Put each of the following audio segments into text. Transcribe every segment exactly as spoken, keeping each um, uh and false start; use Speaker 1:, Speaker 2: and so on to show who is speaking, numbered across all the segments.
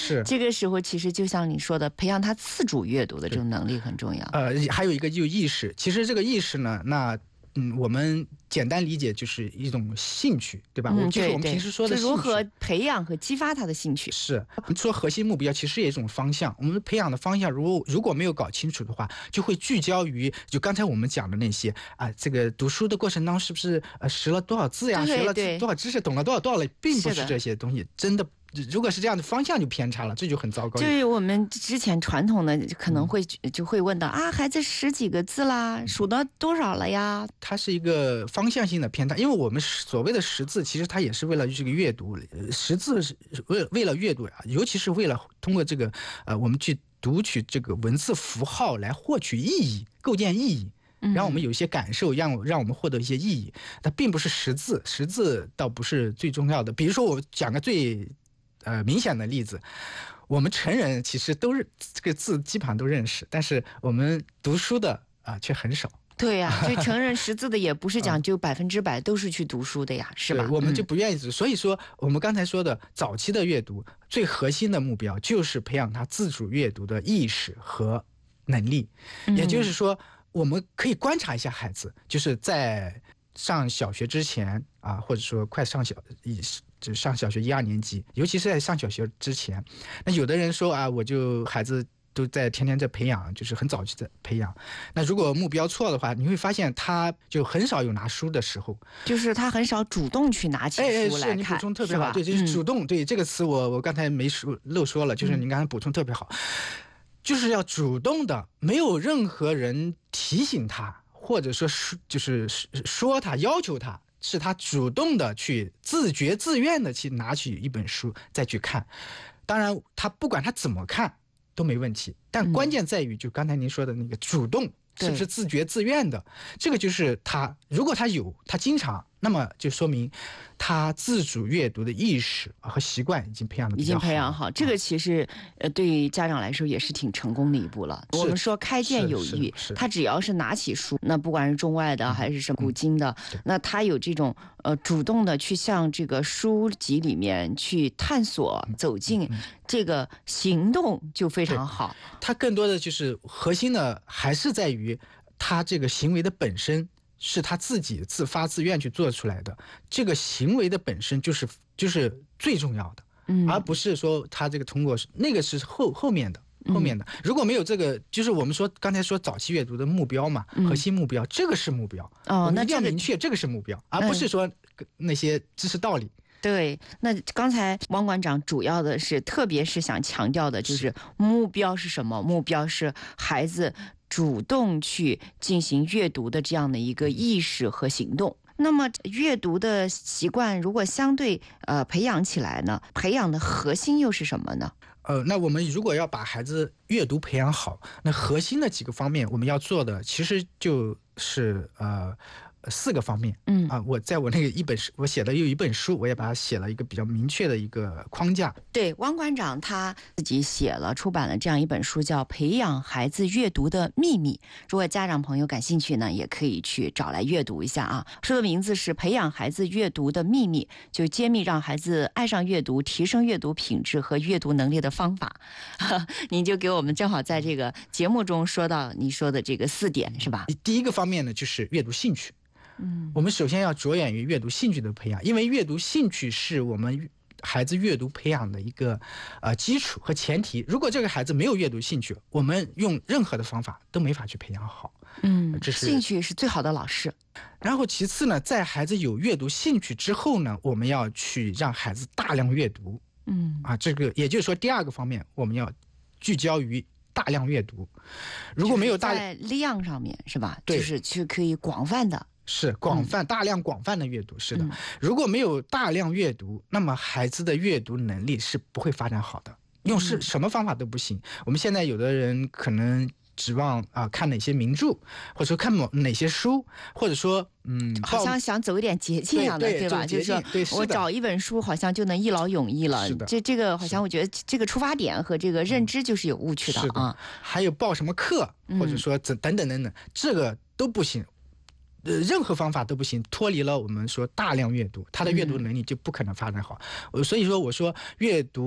Speaker 1: 是
Speaker 2: 这个时候其实就像你说的，培养他自主阅读的这种能力很重要。
Speaker 1: 呃，还有一个就是意识，其实这个意识呢，那嗯，我们简单理解就是一种兴趣，对吧？
Speaker 2: 嗯，
Speaker 1: 就是我们平时说的兴趣。
Speaker 2: 如何培养和激发他的兴趣？
Speaker 1: 是说核心目标其实也是一种方向，我们培养的方向如果如果没有搞清楚的话，就会聚焦于就刚才我们讲的那些啊，这个读书的过程当中是不是呃识了多少字呀，学了多少知识，懂了多少多少了，并不是这些东西，真的。如果是这样的方向就偏差了，这就很糟糕。
Speaker 2: 就是我们之前传统的可能会就会问到、嗯、啊，孩子识几个字啦，数到多少了呀？
Speaker 1: 它是一个方向性的偏差，因为我们所谓的识字，其实它也是为了这个阅读，识字是为了为了阅读啊，尤其是为了通过这个呃，我们去读取这个文字符号来获取意义，构建意义。让我们有一些感受，让让我们获得一些意义。它并不是识字，识字倒不是最重要的。比如说，我讲个最呃明显的例子，我们成人其实都是这个字基本上都认识，但是我们读书的啊、呃、却很少。
Speaker 2: 对呀、啊，就成人识字的也不是讲究百分之百都是去读书的呀，是吧？
Speaker 1: 我们就不愿意读、嗯。所以说，我们刚才说的早期的阅读，最核心的目标就是培养他自主阅读的意识和能力。嗯、也就是说，我们可以观察一下孩子，就是在上小学之前啊，或者说快上小一就上小学一二年级，尤其是在上小学之前，那有的人说啊，我就孩子都在天天在培养，就是很早就在培养。那如果目标错的话，你会发现他就很少有拿书的时候，
Speaker 2: 就是他很少主动去拿起书来看。
Speaker 1: 哎哎，是你补充特别好，对，就是主动。嗯、对这个词我，我我刚才没说漏说了，就是你刚才补充特别好，嗯、就是要主动的，没有任何人提醒他，或者说就是说他要求他。是他主动的去自觉自愿的去拿起一本书再去看，当然他不管他怎么看都没问题，但关键在于就刚才您说的那个主动是不是自觉自愿的，这个就是他如果他有他经常，那么就说明他自主阅读的意识和习惯已经培养的比较好，
Speaker 2: 已经培养好。这个其实呃对于家长来说也是挺成功的一步了。我们说开卷有益，他只要是拿起书，那不管是中外的还是什么古今的，嗯、那他有这种呃主动的去向这个书籍里面去探索走进、嗯嗯、这个行动就非常好。
Speaker 1: 他更多的就是核心的还是在于他这个行为的本身是他自己自发自愿去做出来的，这个行为的本身就是就是最重要的，嗯，而不是说他这个通过那个是后后面的后面的。如果没有这个，就是我们说刚才说早期阅读的目标嘛，嗯、核心目标，这个是目标哦，我们一定要明确这个是目标，而不是说那些知识道理。
Speaker 2: 对，那刚才汪馆长主要的是，特别是想强调的就是目标是什么？目标是孩子主动去进行阅读的这样的一个意识和行动。那么阅读的习惯如果相对呃培养起来呢，培养的核心又是什么呢？
Speaker 1: 呃，那我们如果要把孩子阅读培养好，那核心的几个方面我们要做的其实就是呃四个方面。嗯啊，我在我那个一本书，我写的有一本书，我也把它写了一个比较明确的一个框架。
Speaker 2: 对，汪馆长他自己写了出版了这样一本书，叫《培养孩子阅读的秘密》。如果家长朋友感兴趣呢，也可以去找来阅读一下啊。书的名字是《培养孩子阅读的秘密》，就揭秘让孩子爱上阅读、提升阅读品质和阅读能力的方法。您就给我们正好在这个节目中说到你说的这个四点，是吧？
Speaker 1: 第一个方面呢，就是阅读兴趣。嗯，我们首先要着眼于阅读兴趣的培养，因为阅读兴趣是我们孩子阅读培养的一个呃基础和前提。如果这个孩子没有阅读兴趣，我们用任何的方法都没法去培养好。
Speaker 2: 嗯，
Speaker 1: 这是
Speaker 2: 兴趣是最好的老师。
Speaker 1: 然后其次呢，在孩子有阅读兴趣之后呢，我们要去让孩子大量阅读。嗯，啊，这个也就是说第二个方面，我们要聚焦于大量阅读。如果没有大
Speaker 2: 量，就是在量上面是吧？
Speaker 1: 对，
Speaker 2: 就是去可以广泛的。
Speaker 1: 是广泛、大量、广泛的阅读，是的。如果没有大量阅读，那么孩子的阅读能力是不会发展好的，用是什么方法都不行。我们现在有的人可能指望啊看哪些名著，或者说看某哪些书，或者说嗯，
Speaker 2: 好像想走一点捷径一样的， 对, 对吧？就是说我找一本书好像就能一劳永逸了。这这个好像我觉得这个出发点和这个认知就是有误区的啊。
Speaker 1: 还有报什么课，或者说等等等等，这个都不行。呃，任何方法都不行，脱离了我们说大量阅读，他的阅读能力就不可能发展好。嗯、所以说，我说阅读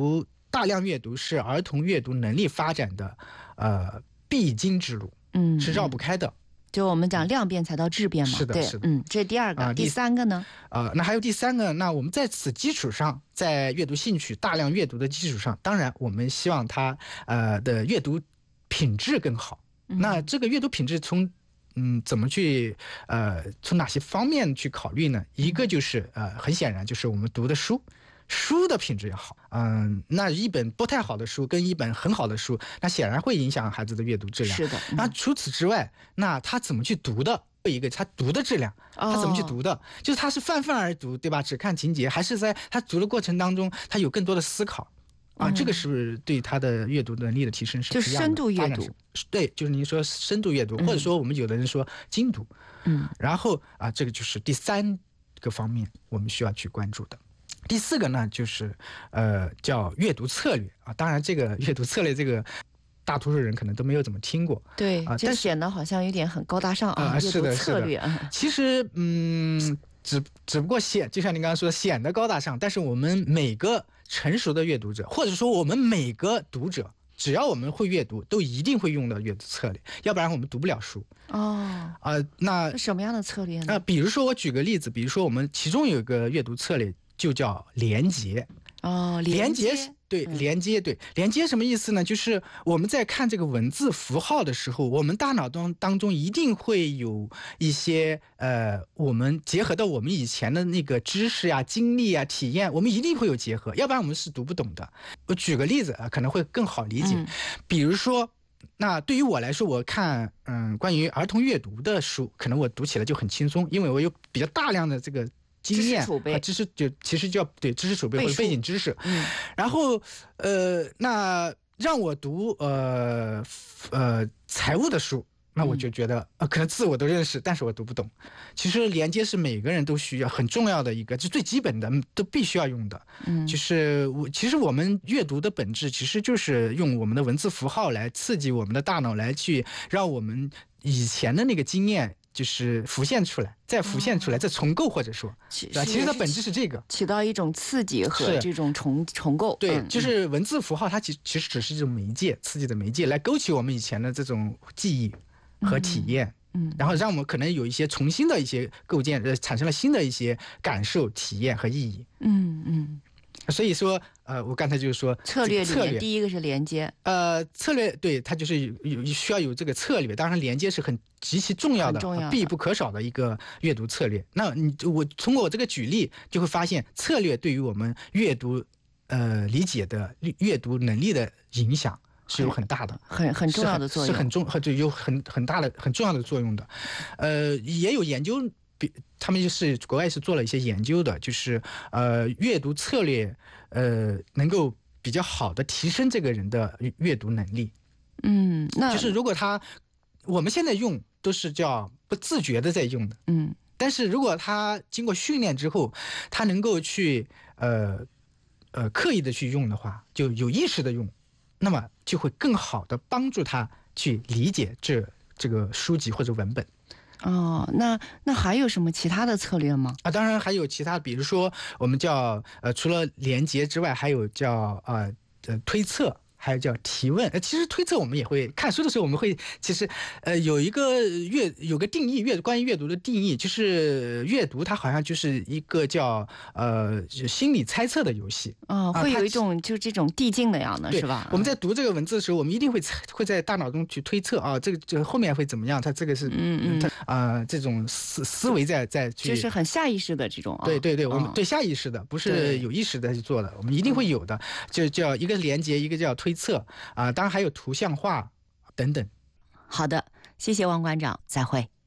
Speaker 1: 大量阅读是儿童阅读能力发展的呃必经之路，
Speaker 2: 嗯，
Speaker 1: 是绕不开的。
Speaker 2: 就我们讲量变才到质变嘛，
Speaker 1: 是的，
Speaker 2: 对，
Speaker 1: 是的，
Speaker 2: 嗯，这是第二个，
Speaker 1: 啊、
Speaker 2: 第三个呢？
Speaker 1: 呃，那还有第三个，那我们在此基础上，在阅读兴趣、大量阅读的基础上，当然我们希望他呃的阅读品质更好。
Speaker 2: 嗯、
Speaker 1: 那这个阅读品质从嗯怎么去呃从哪些方面去考虑呢？一个就是呃很显然就是我们读的书。书的品质要好，嗯，那一本不太好的书跟一本很好的书，那显然会影响孩子的阅读质量。
Speaker 2: 是的。嗯、
Speaker 1: 那除此之外，那他怎么去读的？一个他读的质量，他怎么去读的？哦、就是他是泛泛而读，对吧？只看情节，还是在他读的过程当中，他有更多的思考啊？嗯、这个是对他的阅读能力的提升是
Speaker 2: 就是深度阅读。
Speaker 1: 对，就是您说深度阅读，
Speaker 2: 嗯、
Speaker 1: 或者说我们有的人说精读。
Speaker 2: 嗯，
Speaker 1: 然后啊，这个就是第三个方面，我们需要去关注的。第四个呢，就是呃叫阅读策略啊，当然这个阅读策略这个大多数人可能都没有怎么听过，
Speaker 2: 对
Speaker 1: 啊，
Speaker 2: 但显得好像有点很高大上啊。
Speaker 1: 呃、是的，
Speaker 2: 策略啊，
Speaker 1: 其实嗯，只只不过显，就像您刚刚说的，显得高大上，但是我们每个成熟的阅读者，或者说我们每个读者，只要我们会阅读，都一定会用到阅读策略，要不然我们读不了书。
Speaker 2: 哦，
Speaker 1: 啊、呃，那
Speaker 2: 什么样的策略呢？
Speaker 1: 啊、呃，比如说我举个例子，比如说我们其中有一个阅读策略。就叫连结
Speaker 2: 哦，
Speaker 1: 连
Speaker 2: 接
Speaker 1: 对、嗯、连接对连接什么意思呢？就是我们在看这个文字符号的时候，我们大脑当当中一定会有一些呃，我们结合到我们以前的那个知识呀、经历啊、体验，我们一定会有结合，要不然我们是读不懂的。我举个例子啊，可能会更好理解。嗯、比如说，那对于我来说，我看嗯关于儿童阅读的书，可能我读起来就很轻松，因为我有比较大量的这个。经验和知识就其实叫对知识储备或者背景知识，
Speaker 2: 嗯，
Speaker 1: 然后呃，那让我读呃呃财务的书，那我就觉得、嗯、呃可能字我都认识，但是我读不懂。其实连接是每个人都需要很重要的一个，就最基本的都必须要用的。
Speaker 2: 嗯，
Speaker 1: 就是我其实我们阅读的本质其实就是用我们的文字符号来刺激我们的大脑，来去让我们以前的那个经验。就是浮现出来，再浮现出来，哦、再重构，或者说，
Speaker 2: 其
Speaker 1: 实它本质是这个，
Speaker 2: 起到一种刺激和这种重重构。
Speaker 1: 对，
Speaker 2: 嗯、
Speaker 1: 就是文字符号，它其其实只是一种媒介，刺激的媒介，来勾起我们以前的这种记忆和体验，
Speaker 2: 嗯，
Speaker 1: 然后让我们可能有一些重新的一些构建，呃，产生了新的一些感受、体验和意义。
Speaker 2: 嗯嗯。
Speaker 1: 所以说，呃，我刚才就是说，
Speaker 2: 策略里面、
Speaker 1: 这个、
Speaker 2: 第一个是连接，
Speaker 1: 呃，策略对它就是有有需要有这个策略，当然连接是很极其重要的、
Speaker 2: 重要的
Speaker 1: 必不可少的一个阅读策略。那你我通过我这个举例，就会发现策略对于我们阅读呃理解的阅读能力的影响是有很大的，
Speaker 2: 很很重要的作用，
Speaker 1: 是很重，就有很很大的很重要的作用的。呃，也有研究。他们就是国外是做了一些研究的，就是呃阅读策略呃能够比较好的提升这个人的阅读能力。
Speaker 2: 嗯，那
Speaker 1: 就是如果他我们现在用都是叫不自觉的在用的，
Speaker 2: 嗯，
Speaker 1: 但是如果他经过训练之后，他能够去呃呃刻意的去用的话，就有意识的用，那么就会更好的帮助他去理解这这个书籍或者文本。
Speaker 2: 哦，那那还有什么其他的策略吗？
Speaker 1: 啊，当然还有其他，比如说我们叫呃，除了连结之外，还有叫呃呃推测，还有叫提问。呃，其实推测我们也会看书的时候，我们会其实呃有一个阅有个定义，阅关于阅读的定义，就是阅读它好像就是一个叫呃心理猜测的游戏。
Speaker 2: 哦，会有一种就这种递进的样的，是吧？
Speaker 1: 我们在读这个文字的时候，我们一定会会在大脑中去推测啊，这个这个后面会怎么样？它这个是
Speaker 2: 嗯嗯
Speaker 1: 啊、呃、这种思思维在在去，
Speaker 2: 就是很下意识的这种啊。
Speaker 1: 对对对，我们
Speaker 2: 哦
Speaker 1: 对下意识的，不是有意识的去做的，我们一定会有的，就叫一个连接，一个叫推测啊、呃，当然还有图像化等等。
Speaker 2: 好的，谢谢王馆长，再会。